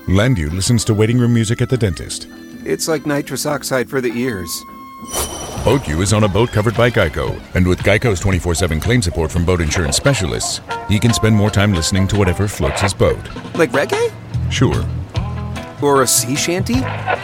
Landu listens to waiting room music at the dentist. It's like nitrous oxide for the ears. BoatU is on a boat covered by Geico, and with Geico's 24/7 claim support from boat insurance specialists, he can spend more time listening to whatever floats his boat. Like reggae? Sure. Or a sea shanty?